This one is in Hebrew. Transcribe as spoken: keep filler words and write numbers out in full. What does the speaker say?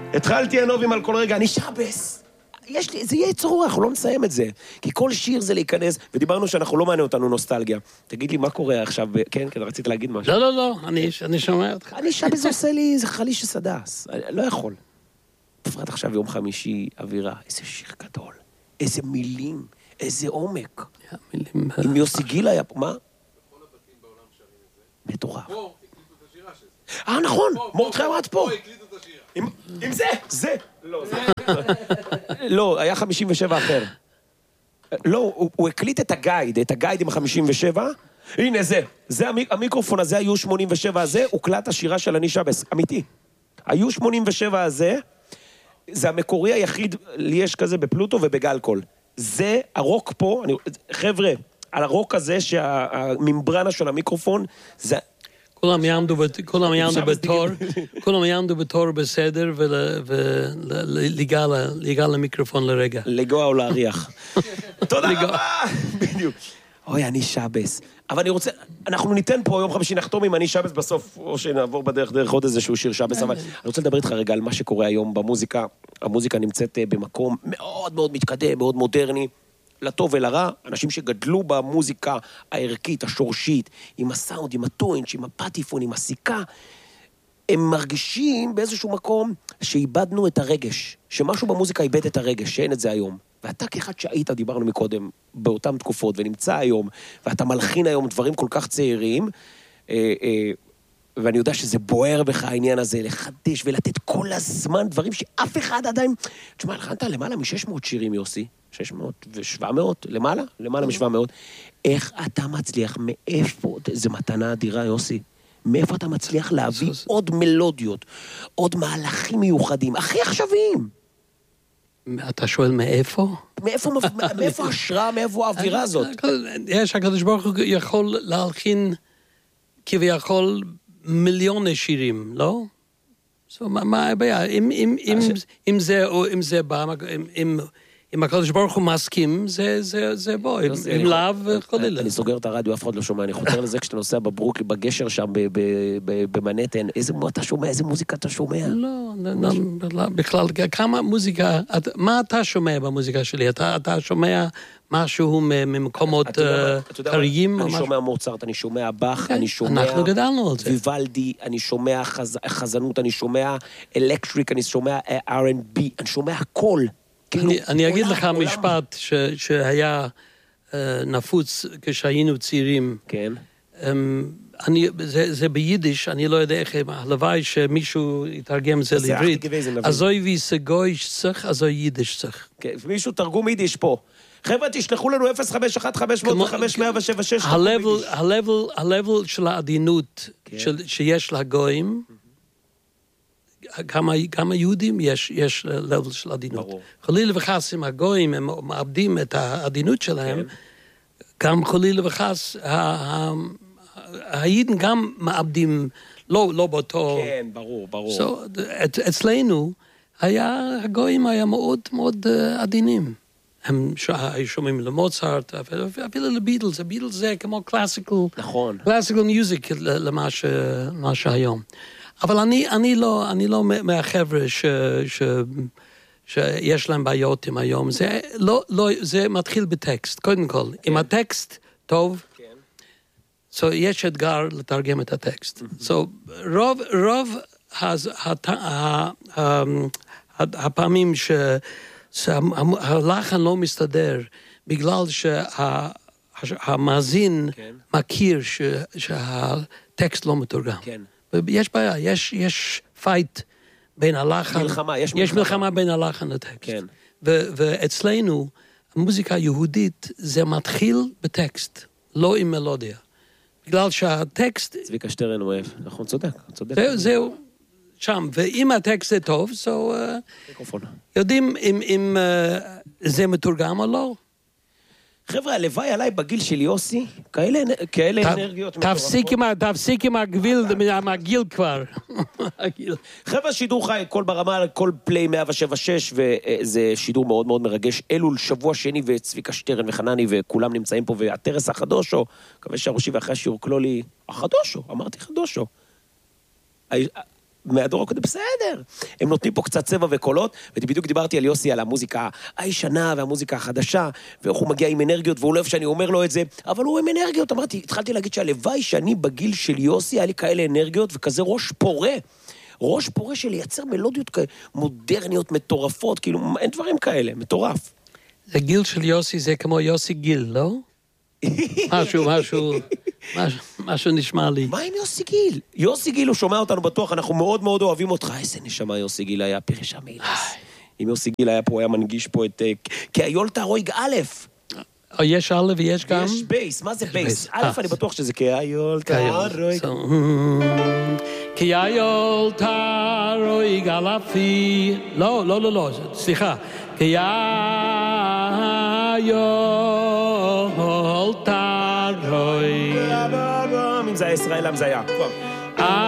התחלתי הנובים על כל רגע, אני שבס. יש לי, זה יהיה צרור, אנחנו לא נסיים את זה. כי כל שיר זה להיכנס, ודיברנו שאנחנו לא מעניין אותנו נוסטלגיה. תגיד לי, מה קורה עכשיו? כן, כן, רצית להגיד משהו. לא, לא, לא, אני, אני שומע אותך. אני שבס עושה לי, זה חליש שסדס. לא יכול. בפרט עכשיו יום חמישי, אווירה, איזה שיר גדול. איזה מילים, איזה עומק. מילים... אם יוסי גיל היה פה, מה? בכל הבתים בעולם שרים את זה. מטורף. פה הקליטו את השירה של זה. אה, נכון, מורדכי אמרת פה. פה הקליטו את השירה. עם זה, זה. לא, זה. לא, היה חמישים ושבע אחר. לא, הוא הקליט את הגייד, את הגייד עם ה-חמישים ושבע. הנה זה, זה המיקרופון הזה, היו שמונים ושבע הזה, הוקלט השירה של אני שבס, אמיתי. היו שמונים ושבע הזה, זה המקורי היחיד, לי יש כזה בפלוטו ובגלקול. זה הרוק פה, אני, חבר'ה, על הרוק הזה שהממברנה של המיקרופון, זה... כולם יעמדו, כולם יעמדו בתור, כולם יעמדו בתור בסדר ולגע למיקרופון לרגע. לגוע או להריח. תודה רבה! בדיוק. אוי, אני שבס. אבל אני רוצה, אנחנו ניתן פה יום חמישי נחתום עם אני שבס בסוף, או שנעבור בדרך דרך עוד איזשהו שיר שבס, אבל אני רוצה לדבר איתך רגע על מה שקורה היום במוזיקה. המוזיקה נמצאת במקום מאוד מאוד מתקדם, מאוד מודרני, לטוב ולרע. אנשים שגדלו במוזיקה הערכית, השורשית, עם הסאונד, עם הטוינץ', עם הפטיפון, עם הסיכה, הם מרגישים באיזשהו מקום שאיבדנו את הרגש, שמשהו במוזיקה איבד את הרגש, שאין את זה היום. ואתה כאחד שהיית, דיברנו מקודם, באותן תקופות, ונמצא היום, ואתה מלחין היום דברים כל כך צעירים, אה, אה, ואני יודע שזה בוער בך העניין הזה, לחדש ולתת כל הזמן דברים שאף אחד עדיין... תשמע, הלחנת למעלה מ-שש מאות שירים, יוסי, שש מאות ו-שבע מאות, למעלה? למעלה מ-שבע מאות. איך אתה מצליח, מאיפה, זה מתנה אדירה, יוסי, מאיפה אתה מצליח להביא עוד מלודיות, עוד מהלכים מיוחדים, הכי עכשוויים? אתה שואל מאיפה? מאיפה, מאיפה השראה, מאיפה האווירה הזאת? יש, הקדוש ברוך הוא יכול להלחין כביכול מיליוני שירים, לא? So, מה הבעיה? אם, אם, אם, אם זה, או אם זה בא, אם, אם הקדוש ברוך הוא מסכים, זה, זה, זה בוא, אם לאו, חלילה. אני סוגר את הרדיו, אף אחד לא שומע, אני חותר לזה כשאתה נוסע בברוקלי, בגשר שם, במנהטן, איזה אתה שומע, איזה מוזיקה אתה שומע? לא, בכלל, כמה מוזיקה, מה אתה שומע במוזיקה שלי? אתה שומע משהו ממקומות קריים? אני שומע מוצרט, אני שומע באך, אני שומע... אנחנו גדלנו על זה. ויוולדי, אני שומע חזנות, אני שומע אלקטריק, אני שומע אר אנד בי, אני שומע הכל. אני אגיד לך משפט שהיה נפוץ כשהיינו צעירים. כן. זה ביידיש, אני לא יודע איך, הלוואי שמישהו יתרגם זה לעברית. אזוי ויסגוי שצח, אזוי יידיש צח. מישהו תרגום יידיש פה. חבר'ה, תשלחו לנו אפס חמש אחת חמש אפס חמש אפס אפס שבע שש. הלבל של העדינות שיש לגויים, גם היהודים יש, יש לבל של עדינות. חלילה וחס, אם הגויים הם מאבדים את העדינות שלהם, גם חלילה וחס, היהודים גם מאבדים, לא, לא באותו... כן, ברור, ברור. So, אצלנו, היה, הגויים היה מאוד מאוד עדינים. הם היו שומעים למוצרט, אפילו לביטלס, הביטלס זה כמו קלאסיקל, נכון. קלאסיקל מיוזיק למה שהיום. אבל אני, אני לא, אני לא מהחבר'ה ש, ש, שיש להם בעיות עם היום. זה לא, לא, זה מתחיל בטקסט, קודם כל. אם הטקסט טוב, so יש אתגר לתרגם את הטקסט. So, רוב, רוב הפעמים שהלחן לא מסתדר, בגלל שהמאזין מכיר שהטקסט לא מתורגם. כן. יש בעיה, יש, יש פייט בין הלחן, מלחמה, יש, יש מלחמה. מלחמה בין הלחן לטקסט. כן. ו- ואצלנו, המוזיקה היהודית, זה מתחיל בטקסט, לא עם מלודיה. בגלל שהטקסט... צביקה שטרן אוהב, נכון, צודק, צודק. זהו, זהו, שם, ואם הטקסט זה טוב, so, uh, יודעים אם, אם uh, זה מתורגם או לא. חבר'ה, הלוואי עליי בגיל של יוסי, כאלה, כאלה אנרגיות. תפסיק עם הגביל, מהגיל כבר. חבר'ה, שידור חי, כל ברמה, כל פליי מאה שבע שש, וזה שידור מאוד מאוד מרגש. אלול, שבוע שני, וצביקה שטרן וחנני, וכולם נמצאים פה, והטרס החדושו, מקווה שהראשי ואחרי השיעור כלולי, החדושו, אמרתי חדושו. מהדור הקודם, בסדר. הם נותנים פה קצת צבע וקולות, ובדיוק דיברתי על יוסי, על המוזיקה הישנה והמוזיקה החדשה, ואיך הוא מגיע עם אנרגיות, והוא לא אוהב שאני אומר לו את זה, אבל הוא עם אנרגיות. אמרתי, התחלתי להגיד שהלוואי שאני בגיל של יוסי, היה לי כאלה אנרגיות, וכזה ראש פורה. ראש פורה של לייצר מלודיות מודרניות, מטורפות, כאילו, אין דברים כאלה, מטורף. זה גיל של יוסי, זה כמו יוסי גיל, לא? משהו, משהו, משהו, משהו נשמע לי. מה עם יוסי גיל? יוסי גיל, הוא שומע אותנו בטוח, אנחנו מאוד מאוד אוהבים אותך. איזה נשמה יוסי גיל היה, פירש המילס. אם יוסי גיל היה פה, הוא היה מנגיש פה את... כאיולתא רויג א'. יש א' ויש גם? יש בייס, מה זה בייס? א', אני בטוח שזה כאיולתא רויג. כאיולתא רויג אלפי. לא, לא, לא, לא, סליחה. כאיולתא רויג. אם זה היה ישראל, אם זה היה.